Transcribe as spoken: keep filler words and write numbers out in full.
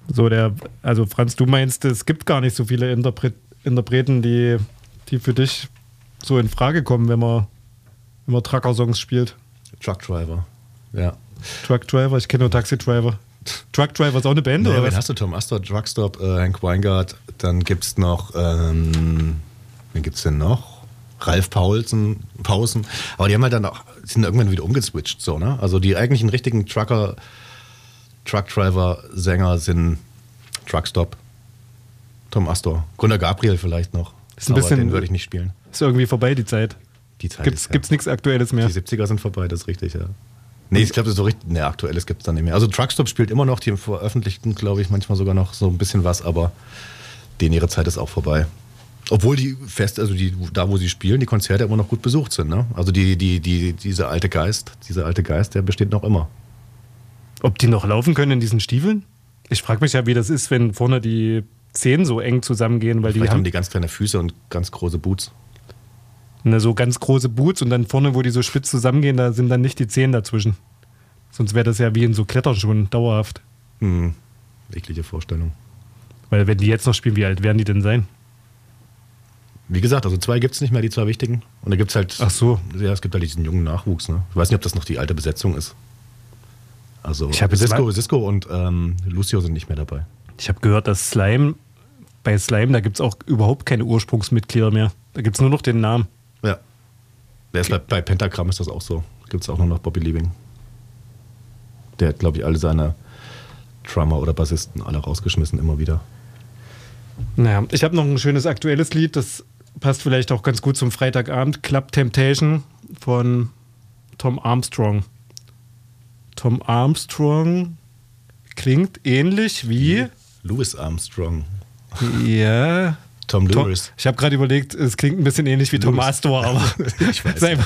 So der, also Franz, du meinst, es gibt gar nicht so viele Interpret, Interpreten, die, die für dich so in Frage kommen, wenn man, wenn man Trucker-Songs spielt. Truckdriver, ja. Truckdriver, ich kenne nur Taxi Driver. Truckdriver ist auch eine Band, naja, oder wen was? hast du? Tom Astor, Truckstop, äh, Hank Weingart, dann gibt's noch, ähm, wen gibt's denn noch? Ralf Paulsen, Pausen. Aber die haben halt dann auch, sind irgendwann wieder umgeswitcht, so, ne? Also die eigentlichen richtigen Trucker, Truckdriver-Sänger sind Truckstop, Tom Astor, Gunnar Gabriel vielleicht noch. Ist ein aber bisschen, den würde ich nicht spielen. Ist irgendwie vorbei, die Zeit. Die Zeit Gibt's, ist, ja. gibt's nichts Aktuelles mehr? Die siebziger sind vorbei, das ist richtig, ja. Nee, ich glaube, das ist so richtig. Nee, Aktuelles gibt es dann nicht mehr. Also Truckstop spielt immer noch, die veröffentlichten, glaube ich, manchmal sogar noch so ein bisschen was, aber denen ihre Zeit ist auch vorbei. Obwohl die fest, also die, da wo sie spielen, die Konzerte immer noch gut besucht sind, ne? Also die, die, die, diese alte Geist, dieser alte Geist, der besteht noch immer. Ob die noch laufen können in diesen Stiefeln? Ich frage mich ja, wie das ist, wenn vorne die Zehen so eng zusammengehen, weil Vielleicht die haben haben die ganz kleine Füße und ganz große Boots. ne, so ganz große Boots und dann vorne, wo die so spitz zusammengehen, da sind dann nicht die Zehen dazwischen. Sonst wäre das ja wie in so Kletterschuhen, dauerhaft. Hm, eklige Vorstellung. Weil wenn die jetzt noch spielen, wie alt werden die denn sein? Wie gesagt, also zwei gibt es nicht mehr, die zwei wichtigen. Und da gibt es halt, Ach so. Ja, es gibt halt diesen jungen Nachwuchs, ne? Ich weiß nicht, ob das noch die alte Besetzung ist. Also Ich hab jetzt Cisco, mal- Cisco und ähm, Lucio sind nicht mehr dabei. Ich habe gehört, dass Slime, bei Slime, da gibt es auch überhaupt keine Ursprungsmitglieder mehr. Da gibt es nur noch den Namen. Ja. Der ist bei, bei Pentagramm ist das auch so. Gibt es auch nur noch Bobby Liebing. Der hat, glaube ich, alle seine Drummer oder Bassisten alle rausgeschmissen, immer wieder. Naja, ich habe noch ein schönes aktuelles Lied, das passt vielleicht auch ganz gut zum Freitagabend. Club Temptation von Tom Armstrong. Tom Armstrong klingt ähnlich wie... Louis Armstrong. Ja... Tom Tom, Lewis. ich habe gerade überlegt, es klingt ein bisschen ähnlich wie Tom Louis. Astor, aber Ich weiß. sei